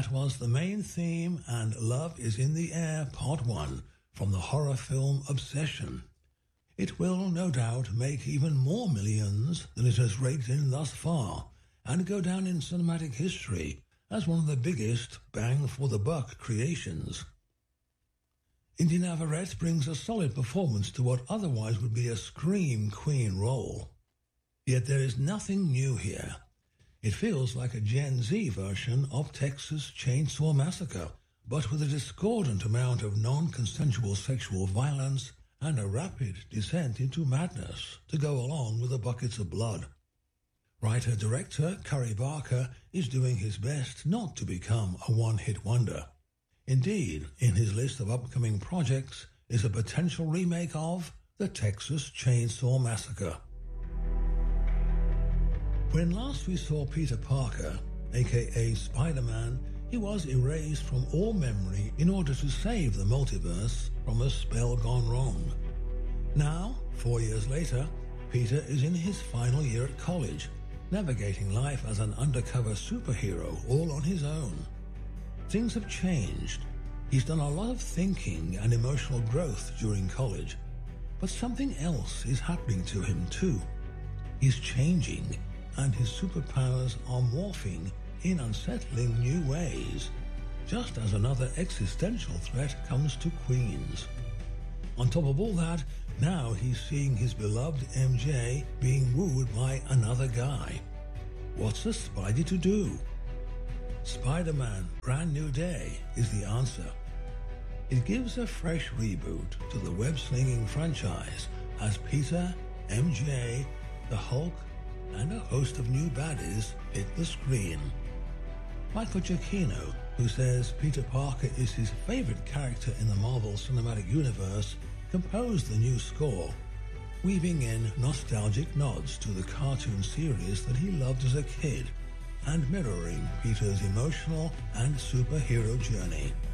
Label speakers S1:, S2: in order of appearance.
S1: That was the main theme and Love is in the Air Part 1 from the horror film Obsession. It will, no doubt, make even more millions than it has raked in thus far and go down in cinematic history as one of the biggest bang-for-the-buck creations. Indy Navarrete brings a solid performance to what otherwise would be a scream queen role. Yet there is nothing new here. It feels like a Gen Z version of Texas Chainsaw Massacre, but with a discordant amount of non-consensual sexual violence and a rapid descent into madness to go along with the buckets of blood. Writer-director Curry Barker is doing his best not to become a one-hit wonder. Indeed, in his list of upcoming projects is a potential remake of The Texas Chainsaw Massacre. When last we saw Peter Parker, aka Spider-Man, he was erased from all memory in order to save the multiverse from a spell gone wrong. Now, 4 years later, Peter is in his final year at college, navigating life as an undercover superhero all on his own. Things have changed. He's done a lot of thinking and emotional growth during college, but something else is happening to him too. He's changing, and his superpowers are morphing in unsettling new ways, just as another existential threat comes to Queens. On top of all that, now he's seeing his beloved MJ being wooed by another guy. What's a Spidey to do? Spider-Man Brand New Day is the answer. It gives a fresh reboot to the web-slinging franchise as Peter, MJ, the Hulk, and a host of new baddies hit the screen. Michael Giacchino, who says Peter Parker is his favorite character in the Marvel Cinematic Universe, composed the new score, weaving in nostalgic nods to the cartoon series that he loved as a kid and mirroring Peter's emotional and superhero journey.